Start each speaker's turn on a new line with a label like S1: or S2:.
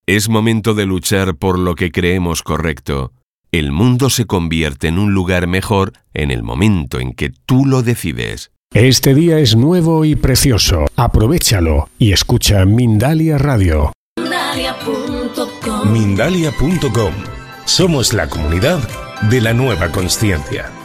S1: Es momento de luchar por lo que creemos correcto. El mundo se convierte en un lugar mejor en el momento en que tú lo decides.
S2: Este día es nuevo y precioso. Aprovéchalo y escucha Mindalia Radio.
S3: Mindalia.com. Somos la comunidad de la nueva consciencia.